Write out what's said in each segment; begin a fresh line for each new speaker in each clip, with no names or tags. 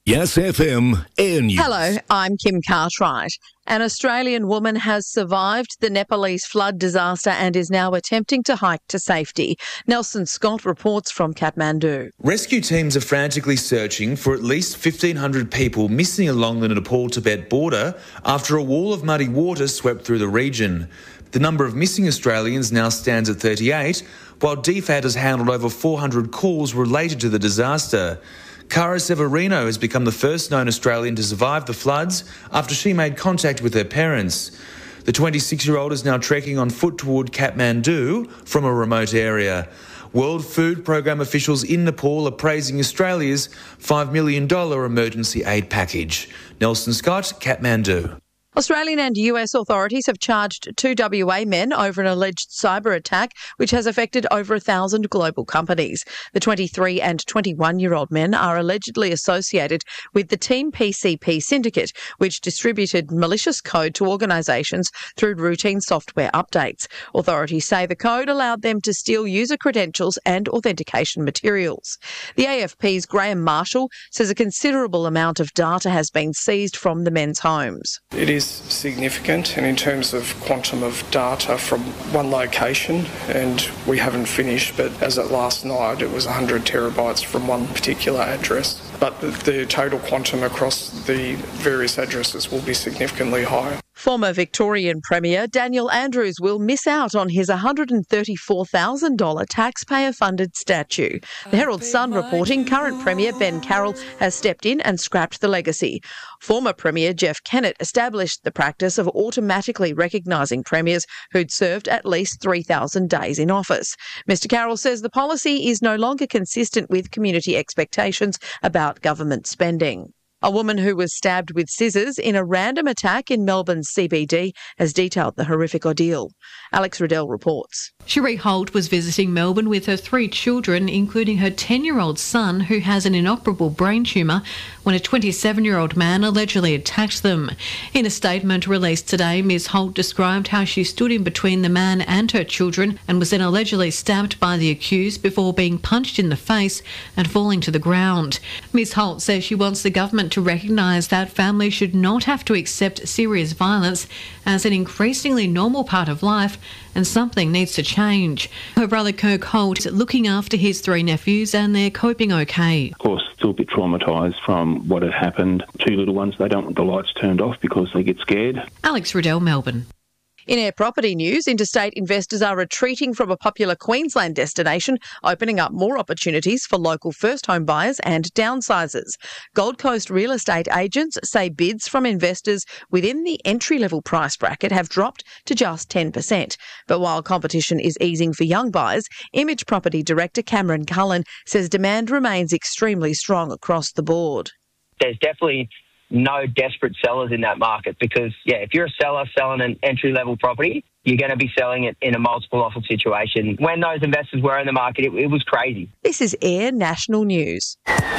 Yes FM Air News.
Hello, I'm Kim Cartwright. An Australian woman has survived the Nepalese flood disaster and is now attempting to hike to safety. Nelson Scott reports from Kathmandu.
Rescue teams are frantically searching for at least 1,500 people missing along the Nepal-Tibet border after a wall of muddy water swept through the region. The number of missing Australians now stands at 38, while DFAT has handled over 400 calls related to the disaster. Cara Severino has become the first known Australian to survive the floods after she made contact with her parents. The 26-year-old is now trekking on foot toward Kathmandu from a remote area. World Food Programme officials in Nepal are praising Australia's $5 million emergency aid package. Nelson Scott, Kathmandu.
Australian and US authorities have charged 2 WA men over an alleged cyber attack which has affected over 1,000 global companies. The 23 and 21-year-old men are allegedly associated with the Team PCP syndicate, which distributed malicious code to organisations through routine software updates. Authorities say the code allowed them to steal user credentials and authentication materials. The AFP's Graham Marshall says a considerable amount of data has been seized from the men's homes.
It is significant, and in terms of quantum of data from one location, and we haven't finished, but as at last night it was 100 terabytes from one particular address. But the total quantum across the various addresses will be significantly higher.
Former Victorian Premier Daniel Andrews will miss out on his $134,000 taxpayer-funded statue. The Herald Sun reporting current Premier Ben Carroll has stepped in and scrapped the legacy. Former Premier Jeff Kennett established the practice of automatically recognising premiers who'd served at least 3,000 days in office. Mr Carroll says the policy is no longer consistent with community expectations about government spending. A woman who was stabbed with scissors in a random attack in Melbourne's CBD has detailed the horrific ordeal. Alex Riddell reports.
Cherie Holt was visiting Melbourne with her 3 children, including her 10-year-old son, who has an inoperable brain tumour, when a 27-year-old man allegedly attacked them. In a statement released today, Ms Holt described how she stood in between the man and her children and was then allegedly stabbed by the accused before being punched in the face and falling to the ground. Ms Holt says she wants the government to recognise that families should not have to accept serious violence as an increasingly normal part of life, and something needs to change. Her brother Kirk Holt is looking after his 3 nephews and they're coping okay.
Of course, still a bit traumatised from what had happened. 2 little ones, they don't want the lights turned off because they get scared.
Alex Riddell, Melbourne.
In air property news, interstate investors are retreating from a popular Queensland destination, opening up more opportunities for local first home buyers and downsizers. Gold Coast real estate agents say bids from investors within the entry-level price bracket have dropped to just 10%. But while competition is easing for young buyers, Image Property Director Cameron Cullen says demand remains extremely strong across the board.
There's definitely no desperate sellers in that market because, if you're a seller selling an entry-level property, you're going to be selling it in a multiple offer situation. When those investors were in the market, it was crazy.
This is Air National News.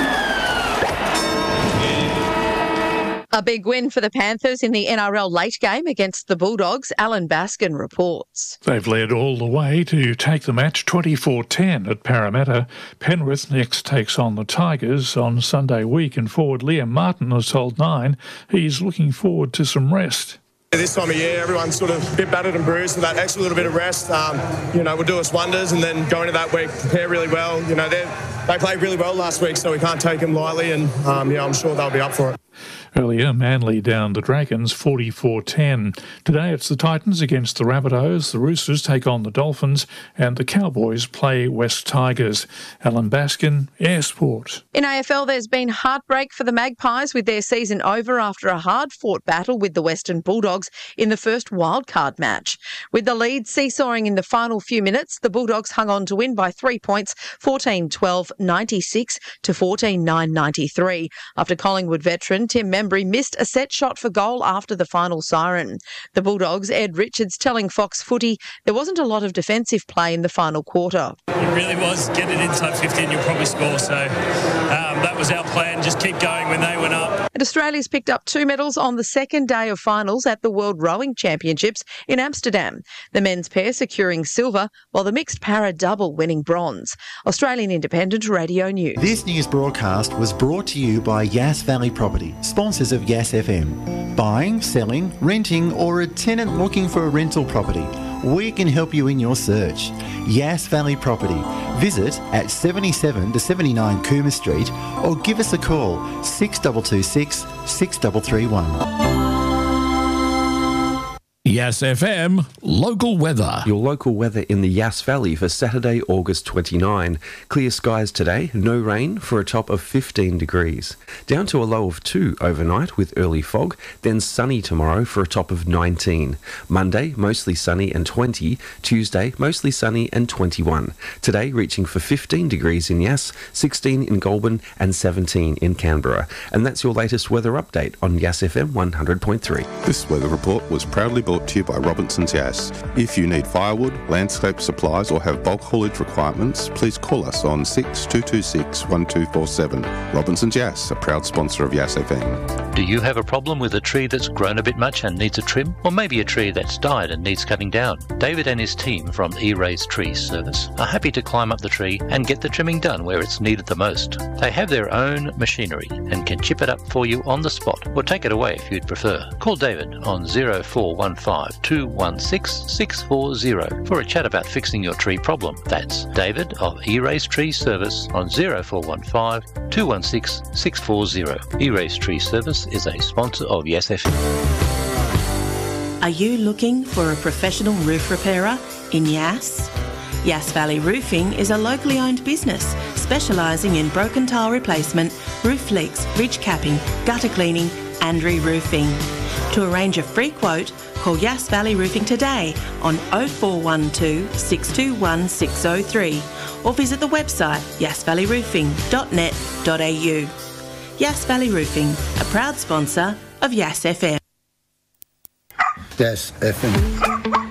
A big win for the Panthers in the NRL late game against the Bulldogs. Alan Baskin reports.
They've led all the way to take the match 24-10 at Parramatta. Penrith next takes on the Tigers on Sunday week, and forward Liam Martin has told Nine he's looking forward to some rest.
This time of year, everyone's sort of a bit battered and bruised, so that extra little bit of rest, will do us wonders. And then go into that week, prepare really well. They played really well last week, so we can't take them lightly. And I'm sure they'll be up for it.
Earlier, Manly down the Dragons 44-10. Today it's the Titans against the Rabbitohs, the Roosters take on the Dolphins, and the Cowboys play West Tigers. Alan Baskin, Air Sport.
In AFL, there's been heartbreak for the Magpies with their season over after a hard-fought battle with the Western Bulldogs in the first wildcard match. With the lead seesawing in the final few minutes, the Bulldogs hung on to win by 3 points, 14-12, 96 to 14-9, 93, after Collingwood veteran Tim Membry missed a set shot for goal after the final siren. The Bulldogs' Ed Richards telling Fox Footy there wasn't a lot of defensive play in the final quarter.
It really was. Get it inside 50 and you'll probably score. So that was our plan, just keep going when they went up.
And Australia's picked up 2 medals on the second day of finals at the World Rowing Championships in Amsterdam. The men's pair securing silver, while the mixed para double winning bronze. Australian Independent Radio News.
This news broadcast was brought to you by Yass Valley Property, sponsors of Yass FM. Buying, selling, renting, or a tenant looking for a rental property, we can help you in your search. Yass Valley Property. Visit at 77 to 79 Coomer Street or give us a call 6226 6331.
Yass FM local weather.
Your local weather in the Yass Valley for Saturday, August 29. Clear skies today, no rain for a top of 15 degrees. Down to a low of 2 overnight with early fog, then sunny tomorrow for a top of 19. Monday, mostly sunny and 20. Tuesday, mostly sunny and 21. Today, reaching for 15 degrees in Yass, 16 in Goulburn and 17 in Canberra. And that's your latest weather update on Yass FM 100.3.
This weather report was proudly brought to you by Robinson's Yass. If you need firewood, landscape supplies or have bulk haulage requirements, please call us on 6226 1247. Robinson's Yass, a proud sponsor of Yass FM.
Do you have a problem with a tree that's grown a bit much and needs a trim? Or maybe a tree that's died and needs cutting down? David and his team from E-Rays Tree Service are happy to climb up the tree and get the trimming done where it's needed the most. They have their own machinery and can chip it up for you on the spot or take it away if you'd prefer. Call David on 0415 216 640 for a chat about fixing your tree problem. That's David of E-Rays Tree Service on 0415 216 640. E-Rays Tree Service is a sponsor of Yass FM.
Are you looking for a professional roof repairer in Yass? Yass Valley Roofing is a locally owned business specialising in broken tile replacement, roof leaks, ridge capping, gutter cleaning and re-roofing. To arrange a free quote, call Yass Valley Roofing today on 0412 621 603 or visit the website yassvalleyroofing.net.au. Yass Valley Roofing, a proud sponsor of Yass FM.
Yass FM.